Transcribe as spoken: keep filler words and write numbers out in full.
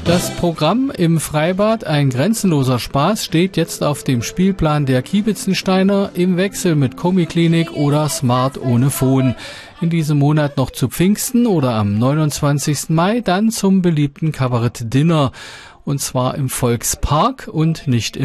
Das Programm im Freibad Ein grenzenloser Spaß steht jetzt auf dem Spielplan der Kiebitzensteiner im Wechsel mit Komiklinik oder Smart ohne Phon. In diesem Monat noch zu Pfingsten oder am neunundzwanzigsten Mai dann zum beliebten Kabarett-Dinner. Und zwar im Volkspark und nicht im